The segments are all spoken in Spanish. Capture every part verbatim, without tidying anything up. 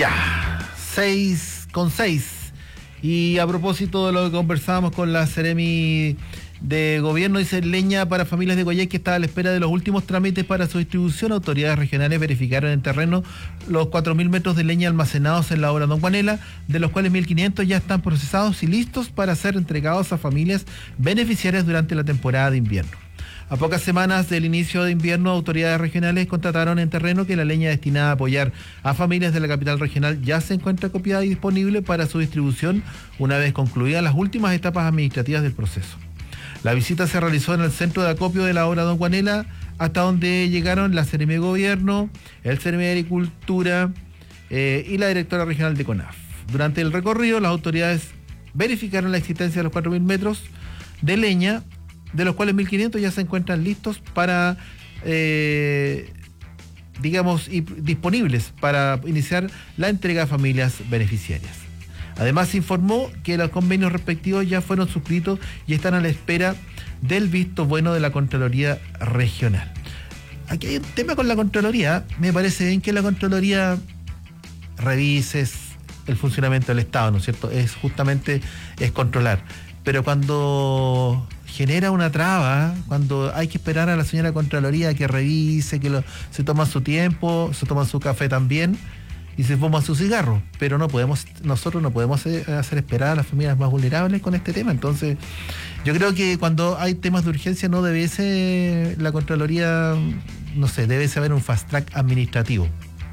Ya, seis con seis. Y a propósito de lo que conversábamos con la Seremi de Gobierno, dice: leña para familias de Coyhaique está a la espera de los últimos trámites para su distribución. Autoridades regionales verificaron en terreno los cuatro mil metros de leña almacenados en la obra Don Juanela, de los cuales mil quinientos ya están procesados y listos para ser entregados a familias beneficiarias durante la temporada de invierno. A pocas semanas del inicio de invierno, autoridades regionales constataron en terreno que la leña destinada a apoyar a familias de la capital regional ya se encuentra copiada y disponible para su distribución una vez concluidas las últimas etapas administrativas del proceso. La visita se realizó en el centro de acopio de la obra Don Juanela, hasta donde llegaron la Seremi de Gobierno, el Seremi de Agricultura eh, y la directora regional de CONAF. Durante el recorrido, las autoridades verificaron la existencia de los cuatro mil metros de leña, de los cuales mil quinientos ya se encuentran listos para, eh, digamos, y disponibles para iniciar la entrega a familias beneficiarias. Además, se informó que los convenios respectivos ya fueron suscritos y están a la espera del visto bueno de la Contraloría Regional. Aquí hay un tema con la Contraloría. Me parece bien que la Contraloría revise el funcionamiento del Estado, ¿no es cierto? Es justamente, es controlar. Pero cuando genera una traba, cuando hay que esperar a la señora Contraloría que revise, que lo, se toma su tiempo, se toma su café también y se fuma su cigarro, pero no podemos, nosotros no podemos hacer esperar a las familias más vulnerables con este tema. Entonces, yo creo que cuando hay temas de urgencia no debe ser la Contraloría, no sé, debe haber un fast track administrativo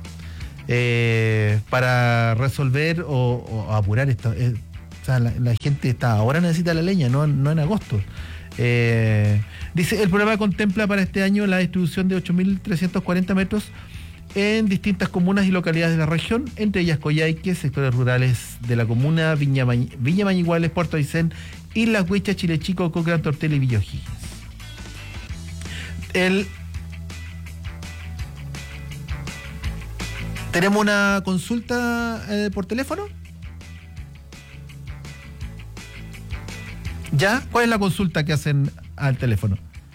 eh, para resolver o, o apurar esto. Eh, O sea, la, la gente está ahora necesita la leña, no, no en agosto. Eh, dice, el programa contempla para este año la distribución de ocho mil trescientos cuarenta metros en distintas comunas y localidades de la región, entre ellas Coyhaique, sectores rurales de la comuna, Viña, Mañ- Viña Mañiguales, Puerto Aysén, Islas Huichas, Chile Chico, Cochrane, Tortel y Villa O'Higgins. El... ¿Tenemos una consulta eh, por teléfono? ¿Ya? ¿Cuál es la consulta que hacen al teléfono?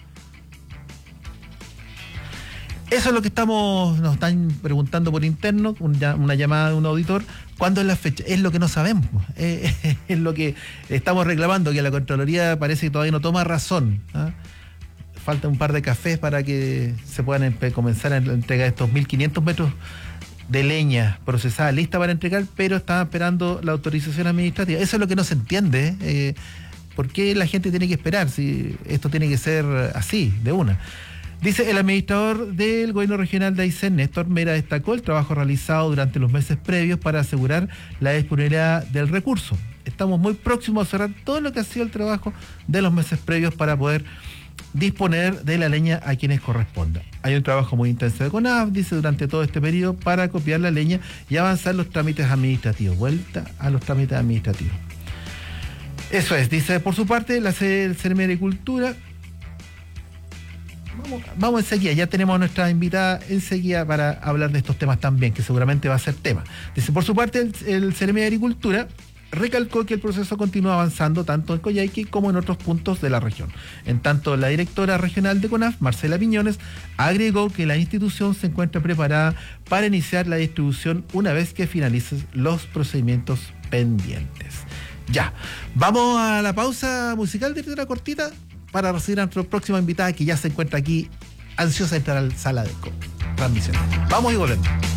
Eso es lo que estamos, nos están preguntando por interno, una, una llamada de un auditor. ¿Cuándo es la fecha? Es lo que no sabemos. Eh, es lo que estamos reclamando, que la Contraloría parece que todavía no toma razón. ¿Ah? Falta un par de cafés para que se puedan empe- comenzar a entregar estos mil quinientos metros de leña procesada, lista para entregar, pero están esperando la autorización administrativa. Eso es lo que no se entiende. Eh, ¿Por qué la gente tiene que esperar si esto tiene que ser así, de una? Dice, el administrador del gobierno regional de Aysén, Néstor Mera, destacó el trabajo realizado durante los meses previos para asegurar la disponibilidad del recurso. Estamos muy próximos a cerrar todo lo que ha sido el trabajo de los meses previos para poder disponer de la leña a quienes corresponda. Hay un trabajo muy intenso de CONAF, dice, durante todo este periodo para copiar la leña y avanzar los trámites administrativos. Vuelta a los trámites administrativos. Eso es, dice por su parte la Seremi de Agricultura. Vamos, vamos enseguida, ya tenemos a nuestra invitada enseguida para hablar de estos temas también, que seguramente va a ser tema. Dice, por su parte, el, el Seremi de Agricultura recalcó que el proceso continúa avanzando tanto en Coyhaique como en otros puntos de la región. En tanto, la directora regional de CONAF, Marcela Piñones, agregó que la institución se encuentra preparada para iniciar la distribución una vez que finalicen los procedimientos pendientes. Ya, vamos a la pausa musical de una cortita para recibir a nuestra próxima invitada que ya se encuentra aquí ansiosa de entrar a la sala de transmisión. Vamos y volvemos.